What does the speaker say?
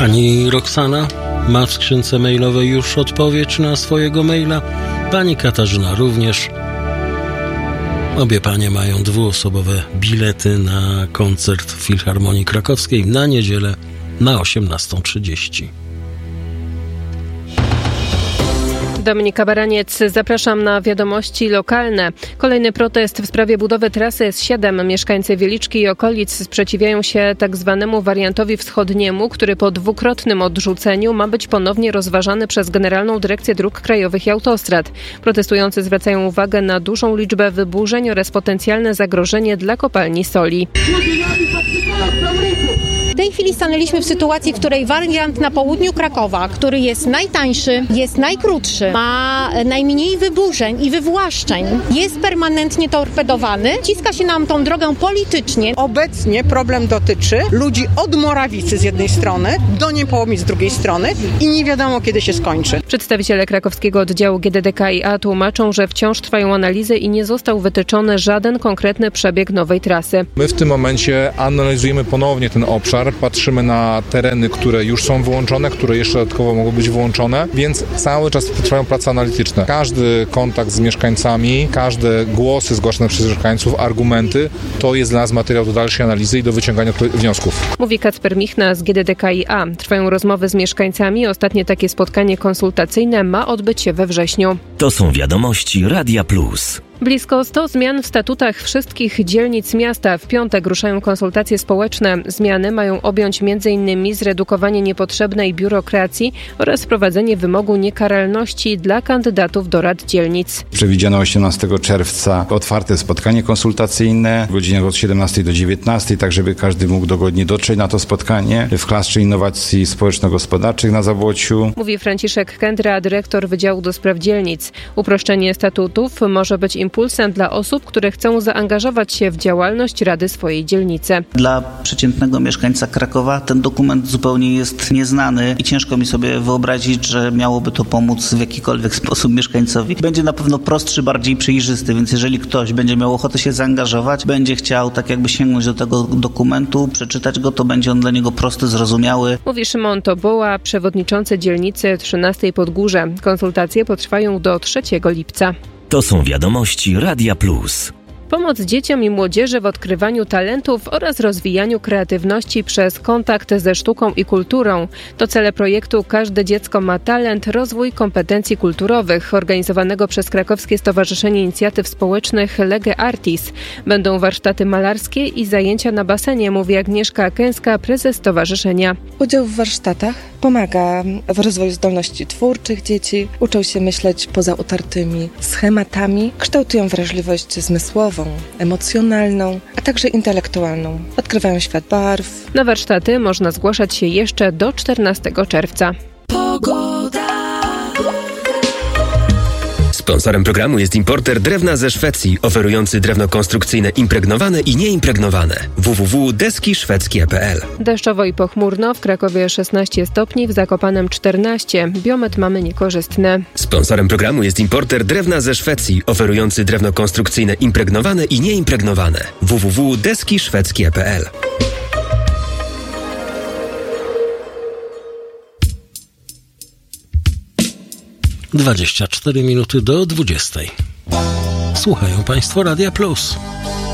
Pani Roxana ma w skrzynce mailowej już odpowiedź na swojego maila. Pani Katarzyna również. Obie panie mają dwuosobowe bilety na koncert w Filharmonii Krakowskiej na niedzielę na 18:30. Dominika Baraniec, zapraszam na wiadomości lokalne. Kolejny protest w sprawie budowy trasy S7. Mieszkańcy Wieliczki i okolic sprzeciwiają się tak zwanemu wariantowi wschodniemu, który po dwukrotnym odrzuceniu ma być ponownie rozważany przez Generalną Dyrekcję Dróg Krajowych i Autostrad. Protestujący zwracają uwagę na dużą liczbę wyburzeń oraz potencjalne zagrożenie dla kopalni soli. W tej chwili stanęliśmy w sytuacji, w której wariant na południu Krakowa, który jest najtańszy, jest najkrótszy, ma najmniej wyburzeń i wywłaszczeń, jest permanentnie torpedowany. Ciska się nam tą drogę politycznie. Obecnie problem dotyczy ludzi od Morawicy z jednej strony do Niepołomic z drugiej strony i nie wiadomo, kiedy się skończy. Przedstawiciele krakowskiego oddziału GDDKiA tłumaczą, że wciąż trwają analizy i nie został wytyczony żaden konkretny przebieg nowej trasy. My w tym momencie analizujemy ponownie ten obszar, patrzymy na tereny, które już są wyłączone, które jeszcze dodatkowo mogą być wyłączone, więc cały czas trwają prace analityczne. Każdy kontakt z mieszkańcami, każde głosy zgłaszane przez mieszkańców, argumenty, to jest dla nas materiał do dalszej analizy i do wyciągania wniosków. Mówi Kacper Michna z GDDKiA. Trwają rozmowy z mieszkańcami. Ostatnie takie spotkanie konsultacyjne ma odbyć się we wrześniu. To są wiadomości Radia Plus. Blisko 100 zmian w statutach wszystkich dzielnic miasta. W piątek ruszają konsultacje społeczne. Zmiany mają objąć m.in. zredukowanie niepotrzebnej biurokracji oraz wprowadzenie wymogu niekaralności dla kandydatów do rad dzielnic. Przewidziano 18 czerwca otwarte spotkanie konsultacyjne w godzinach od 17 do 19, tak żeby każdy mógł dogodnie dotrzeć na to spotkanie w klastrze innowacji społeczno-gospodarczych na Zabłociu. Mówi Franciszek Kędra, dyrektor Wydziału do Spraw Dzielnic. Uproszczenie statutów może być impulsem dla osób, które chcą zaangażować się w działalność rady swojej dzielnicy. Dla przeciętnego mieszkańca Krakowa ten dokument zupełnie jest nieznany i ciężko mi sobie wyobrazić, że miałoby to pomóc w jakikolwiek sposób mieszkańcowi. Będzie na pewno prostszy, bardziej przejrzysty, więc jeżeli ktoś będzie miał ochotę się zaangażować, będzie chciał tak jakby sięgnąć do tego dokumentu, przeczytać go, to będzie on dla niego prosty, zrozumiały. Mówi Szymon Toboła, przewodniczący dzielnicy 13 Podgórze. Konsultacje potrwają do 3 lipca. To są wiadomości Radia Plus. Pomoc dzieciom i młodzieży w odkrywaniu talentów oraz rozwijaniu kreatywności przez kontakt ze sztuką i kulturą. To cele projektu Każde dziecko ma talent – rozwój kompetencji kulturowych, organizowanego przez Krakowskie Stowarzyszenie Inicjatyw Społecznych Lege Artis. Będą warsztaty malarskie i zajęcia na basenie, mówi Agnieszka Kęska, prezes stowarzyszenia. Udział w warsztatach pomaga w rozwoju zdolności twórczych dzieci, uczą się myśleć poza utartymi schematami, kształtują wrażliwość zmysłową, emocjonalną, a także intelektualną. Odkrywają świat barw. Na warsztaty można zgłaszać się jeszcze do 14 czerwca. Pogoda. Sponsorem programu jest importer drewna ze Szwecji, oferujący drewno konstrukcyjne impregnowane i nieimpregnowane. www.deskiszwedzkie.pl. Deszczowo i pochmurno, w Krakowie 16 stopni, w Zakopanem 14. Biometr mamy niekorzystny. Sponsorem programu jest importer drewna ze Szwecji, oferujący drewno konstrukcyjne impregnowane i nieimpregnowane. www.deskiszwedzkie.pl. 24 minuty do 20. Słuchają Państwo Radia Plus.